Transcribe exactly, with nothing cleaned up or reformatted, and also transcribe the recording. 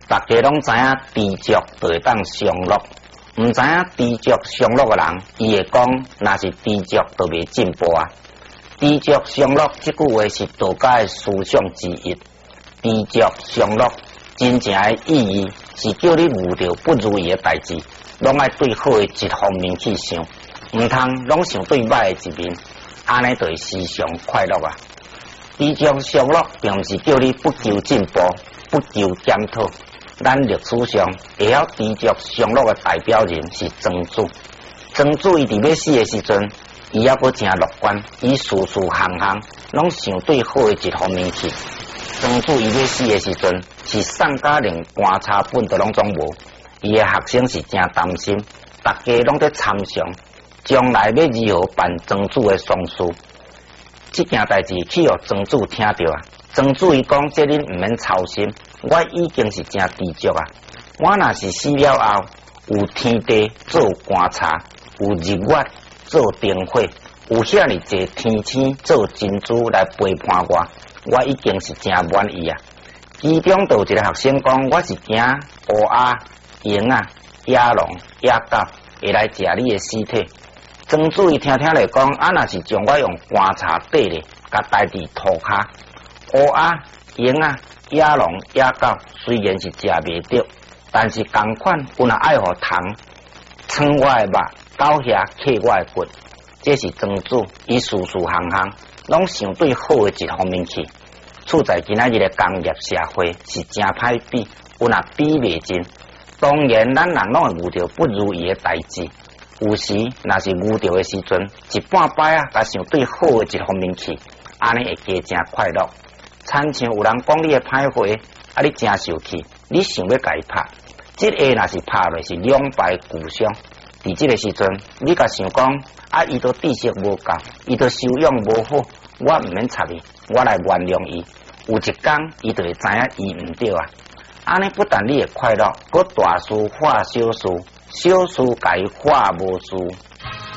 大家拢知影知足就会当享乐，毋知影知足享乐嘅人，伊会讲，若是知足就袂进步啊。知足享乐这句话是道家嘅思想之一。知足享乐真正嘅意义是叫你遇到不如意嘅代志，拢爱对好嘅一方面去想，毋通拢想对歹嘅一面，安尼就会时常快乐啊。知足享乐并毋是叫你不求进步、不求检讨。咱历史上会晓知足享乐嘅代表人是曾子。曾子伊伫要死嘅时阵，伊还阁真乐观，伊事事行行拢想对好嘅一方面去。曾子伊要死嘅时阵，是上家连观察本都拢总无，伊嘅学生是真担心，大家拢在参详，将来要如何办曾子嘅丧事。这件代志去互曾子听到啊，曾子伊讲：这恁毋免操心，我已经是真知足啊。我若是死了后，有天地做观察，有日月做灯火，有遐尼济天星做珍珠来陪伴我，我已经是真满意啊。其中就有一个学生讲：我是惊乌鸦、鹰啊、野狼、野狗会来食你的尸体。曾子伊听听来讲，啊，若是将我用观察底咧，甲带伫涂骹，乌鸦、鹰啊、野狼、野狗虽然是食袂着，但是同款有若爱互虫穿我的肉，到遐揢我的骨，这是曾子伊事事行行拢想对好的一方面去。处在今仔日的工业社会是真歹比，有若比袂尽。当然，咱人拢会遇到不如意的代志。有时若是遇到的时阵，一半摆啊，甲想对好的一方面去，安尼会加真快乐。亲像有人讲你的歹话，啊，你真受气，你想要甲伊拍，这个若是拍落是两败俱伤。伫这个时阵，你甲想讲，啊，伊都知识无够，伊都修养无好，我毋免插伊，我来原谅伊。有一天，伊就会知影伊毋对啊。安尼不但你会快乐，搁大事化小事。小事改化无事。